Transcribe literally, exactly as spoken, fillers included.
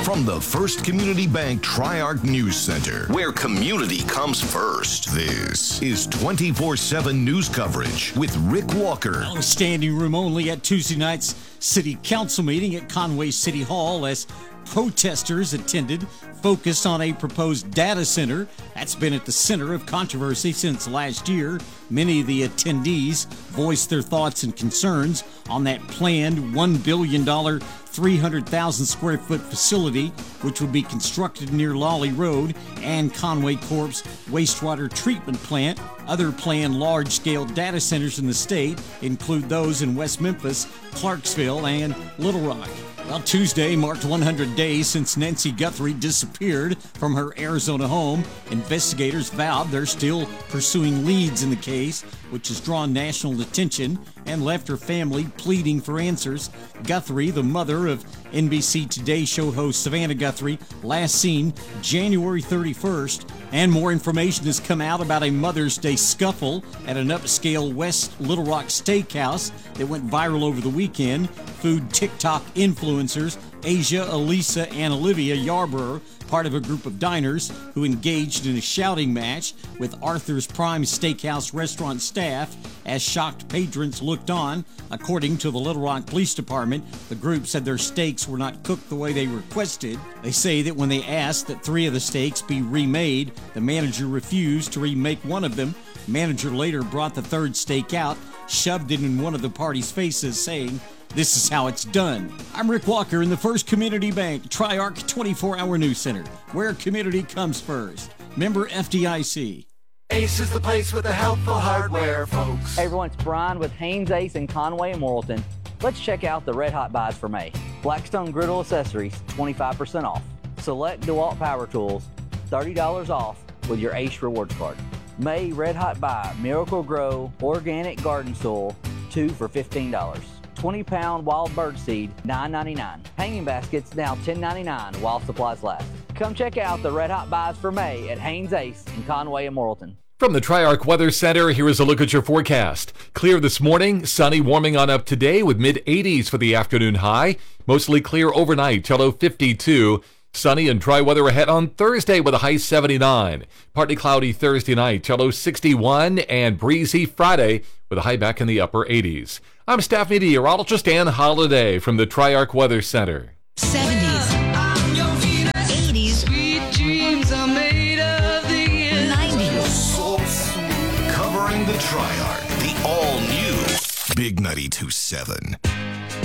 From the First Community Bank Tri-Arc News Center, where community comes first. This is twenty-four seven news coverage with Rick Walker. Standing room only at Tuesday night's City Council meeting at Conway City Hall as protesters attended, focused on a proposed data center that's been at the center of controversy since last year. Many of the attendees voiced their thoughts and concerns on that planned one billion dollars, three hundred thousand square foot facility, which would be constructed near Lawley Road and Conway Corp's wastewater treatment plant. Other planned large-scale data centers in the state include those in West Memphis, Clarksville, and Little Rock. Well, Tuesday marked one hundred days since Nancy Guthrie disappeared from her Arizona home. Investigators vowed they're still pursuing leads in the case, which has drawn national attention and left her family pleading for answers. Guthrie, the mother of N B C Today show host Savannah Guthrie, last seen January thirty-first. And more information has come out about a Mother's Day scuffle at an upscale West Little Rock steakhouse that went viral over the weekend. Food TikTok influencers Asia, Elisa, and Olivia Yarborough, part of a group of diners who engaged in a shouting match with Arthur's Prime Steakhouse restaurant staff as shocked patrons looked on. According to the Little Rock Police Department, the group said their steaks were not cooked the way they requested. They say that when they asked that three of the steaks be remade, the manager refused to remake one of them. Manager later brought the third steak out, shoved it in one of the party's faces, saying, "This is how it's done." I'm Rick Walker in the First Community Bank Tri-Arc twenty-four hour News Center, where community comes first. Member F D I C. Ace is the place with the helpful hardware, folks. Hey everyone, it's Brian with Haynes Ace in Conway and Morrilton. Let's check out the Red Hot buys for May. Blackstone Griddle Accessories, twenty-five percent off. Select DeWalt Power Tools, thirty dollars off with your Ace Rewards card. May Red Hot buy Miracle Grow Organic Garden Soil, two for fifteen dollars. twenty pound wild bird seed, nine ninety-nine. Hanging baskets now ten ninety-nine while supplies last. Come check out the Red Hot buys for May at Haynes Ace in Conway and Morrilton. From the Tri-Arc Weather Center, here is a look at your forecast. Clear this morning, sunny, warming on up today with mid eighties for the afternoon high. Mostly clear overnight, till low fifty-two. Sunny and dry weather ahead on Thursday with a high seventy-nine. Partly cloudy Thursday night, till low sixty-one, and breezy Friday with a high back in the upper eighties. I'm staff meteorologist Ann Holiday from the Tri-Arc Weather Center. seventies, eighties, nineties. Covering the Tri-Arc, the all-new Big ninety-two point seven.